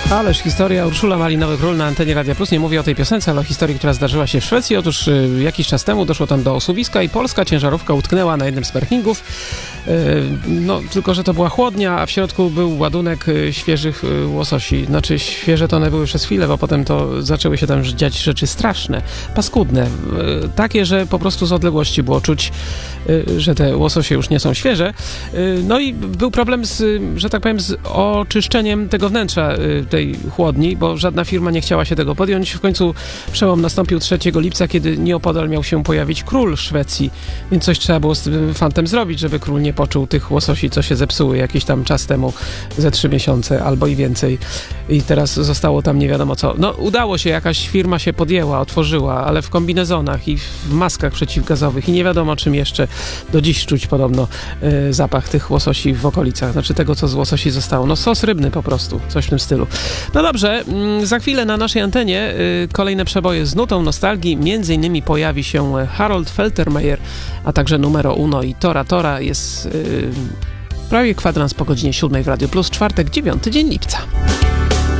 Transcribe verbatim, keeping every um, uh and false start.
Ależ historia. Urszula Malinowy Król na antenie Radia Plus. Nie mówię o tej piosence, ale o historii, która zdarzyła się w Szwecji. Otóż y, jakiś czas temu doszło tam do osuwiska i polska ciężarówka utknęła na jednym z parkingów. Y, no, tylko że to była chłodnia, a w środku był ładunek y, świeżych y, łososi. Znaczy świeże to one były przez chwilę, bo potem to zaczęły się tam dziać rzeczy straszne, paskudne. Y, takie, że po prostu z odległości było czuć, y, że te łososie już nie są świeże. Y, no i był problem z, że tak powiem, z oczyszczeniem tego wnętrza y, tej chłodni, bo żadna firma nie chciała się tego podjąć. W końcu przełom nastąpił trzeciego lipca, kiedy nieopodal miał się pojawić król Szwecji, więc coś trzeba było z tym fantem zrobić, żeby król nie poczuł tych łososi, co się zepsuły jakiś tam czas temu, ze trzy miesiące albo i więcej. I teraz zostało tam nie wiadomo co. No udało się, jakaś firma się podjęła, otworzyła, ale w kombinezonach i w maskach przeciwgazowych i nie wiadomo czym jeszcze. Do dziś czuć podobno y, zapach tych łososi w okolicach, znaczy tego, co z łososi zostało. No sos rybny po prostu, coś w tym stylu. No dobrze, za chwilę na naszej antenie y, kolejne przeboje z nutą nostalgii. Między innymi pojawi się Harold Faltermeyer, a także Numero Uno i Tora Tora. Jest y, prawie kwadrans po godzinie siódmej w Radio Plus, czwartek, dziewiąty dzień lipca.